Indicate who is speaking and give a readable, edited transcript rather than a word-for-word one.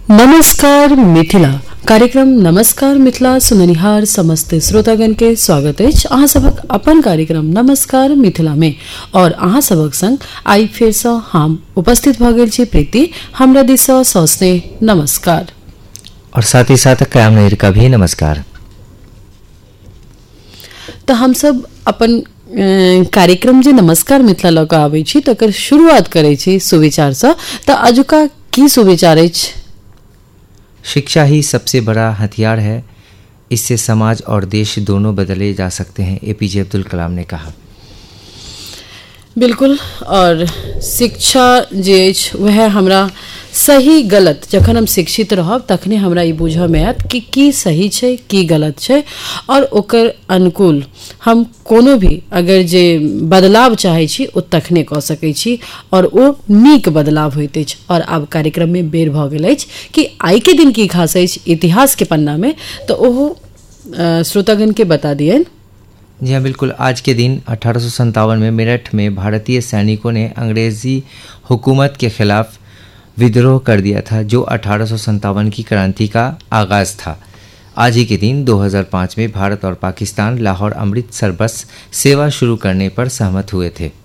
Speaker 1: नमस्कार मिथिला कार्यक्रम नमस्कार मिथिला सुननिहार समस्त श्रोतागण के स्वागत अछि अहाँ सबक अपन कार्यक्रम नमस्कार मिथिला में और अहाँ सबक संग आई फेर सँ हम उपस्थित भ गेल छी प्रीति हमरा दिस सँ सौस्ने नमस्कार
Speaker 2: और साथ ही साथ कामनेर का भी नमस्कार।
Speaker 1: तो हम सब अपन कार्यक्रम जे नमस्कार मिथिला लऽ कऽ आबै छी तकर शुरुआत करै छी सुविचार सँ। तऽ अजुका की सुविचार अछि?
Speaker 2: शिक्षा ही सबसे बड़ा हथियार है, इससे समाज और देश दोनों बदले जा सकते हैं, एपीजे अब्दुल कलाम ने कहा।
Speaker 1: बिल्कुल। और शिक्षा जे अछि वह हमरा सही गलत जखन हम शिक्षित रहब तखने हमरा ई बुझऽ में आयत कि की सही छै की गलत छै और ओकर अनुकूल हम कोनो भी अगर जे बदलाव चाहै छी ओ तखने कऽ सकै छी और ओ नीक बदलाव होइत अछि। और आब कार्यक्रम में बेर भऽ गेल अछि कि आइ के दिन की खास अछि इतिहास के पन्ना में, तो ओहो श्रोतागण के बता दियन।
Speaker 2: जी हाँ बिल्कुल। आज के दिन 1857 में मेरठ में भारतीय सैनिकों ने अंग्रेजी हुकूमत के खिलाफ विद्रोह कर दिया था, जो 1857 की क्रांति का आगाज़ था। आज ही के दिन 2005 में भारत और पाकिस्तान लाहौर अमृतसर बस सेवा शुरू करने पर सहमत हुए थे।